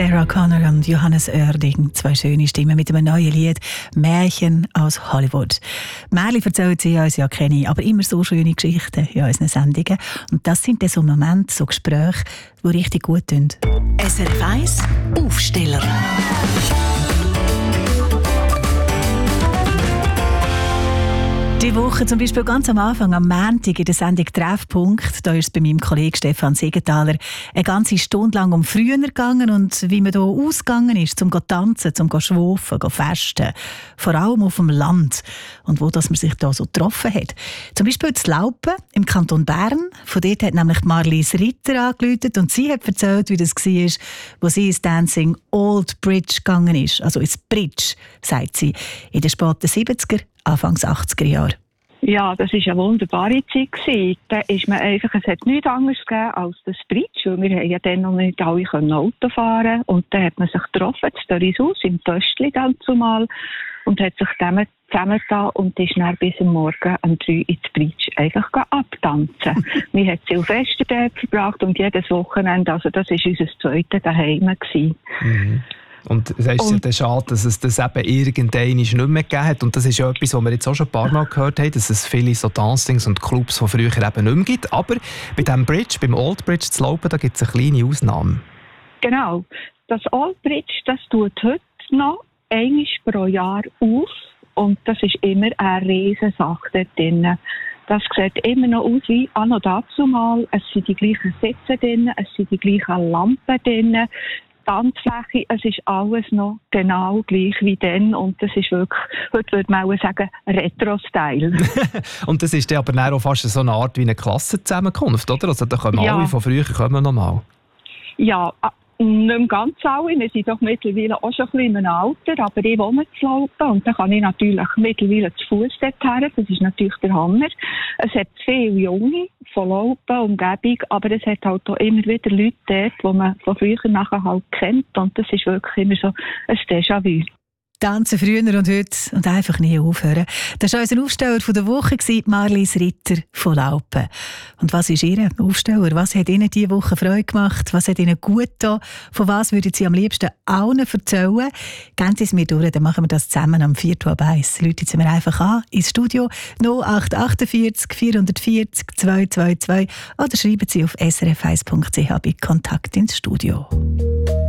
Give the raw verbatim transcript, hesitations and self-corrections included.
Sarah Connor und Johannes Oerding, zwei schöne Stimmen mit einem neuen Lied «Märchen aus Hollywood». Märchen erzählen sie uns ja keine, aber immer so schöne Geschichten in unseren Sendungen. Und das sind dann so Momente, so Gespräche, die richtig gut tun. S R F eins Aufsteller. Die Woche zum Beispiel ganz am Anfang, am Montag in der Sendung «Treffpunkt», da ist es bei meinem Kollegen Stefan Siegenthaler eine ganze Stunde lang um früher gegangen und wie man hier ausgegangen ist, zum tanzen, zum schwufen, zum festen. Vor allem auf dem Land und wo dass man sich da so getroffen hat. Zum Beispiel in Laupen im Kanton Bern. Von dort hat nämlich Marlies Ritter angerufen und sie hat erzählt, wie das war, wo sie ins Dancing Old Bridge gegangen ist. Also ins Bridge, sagt sie, in den späten siebziger, Anfangs achtziger Jahre. Ja, das war eine wunderbare Zeit. Da ist man einfach, es hat nichts anderes gegeben als das Bridge, weil wir ja dann noch nicht alle Auto fahren. Und dann hat man sich getroffen, in Storishaus, im Töstli dann zumal, und hat sich zusammen zusammengetan und ist dann bis am Morgen um drei ins Bridge einfach abtanzen. Wir haben Silvester dort verbracht und jedes Wochenende, also das war unser zweites Daheim. Mhm. Und es ist ja dann schade, dass es das eben irgendwann nicht mehr gegeben hat. Und das ist ja etwas, was wir jetzt auch schon ein paar Mal gehört haben, dass es viele so Dancings und Clubs von früher eben nicht mehr gibt. Aber bei diesem Bridge, beim Old Bridge zu Laupen, da gibt es eine kleine Ausnahme. Genau. Das Old Bridge, das tut heute noch einmal pro Jahr auf. Und das ist immer eine riesige Sache dort drin. Das sieht immer noch aus wie anno dazumal. Es sind die gleichen Sitze drin, es sind die gleichen Lampen drin. Tanzfläche, es ist alles noch genau gleich wie dann und das ist wirklich, heute würde man auch sagen, Retro-Style. Und das ist dann aber dann auch fast so eine Art wie eine Klassenzusammenkunft, oder? Also da kommen ja. alle von früher kommen noch mal. Ja, nicht mehr ganz alle. Wir sind doch mittlerweile auch schon ein bisschen im Alter, aber ich wohne zu Laupen und da kann ich natürlich mittlerweile zu Fuß dorthin. Das ist natürlich der Hammer. Es hat viele Junge von Laupen, Umgebung, aber es hat halt auch immer wieder Leute dort, die man von früher nachher halt kennt und das ist wirklich immer so ein Déjà-vu. Tanzen früher und heute und einfach nie aufhören. Das war unser Aufsteller von der Woche, Marlies Ritter von Laupen. Und was ist Ihr Aufsteller? Was hat Ihnen diese Woche Freude gemacht? Was hat Ihnen gut getan? Von was würden Sie am liebsten allen erzählen? Gehen Sie es mir durch, dann machen wir das zusammen am vier Uhr eins. Rufen Sie mir einfach an ins Studio null acht achtundvierzig vierhundertvierzig zweihundertzweiundzwanzig oder schreiben Sie auf s r f eins punkt c h bei Kontakt ins Studio.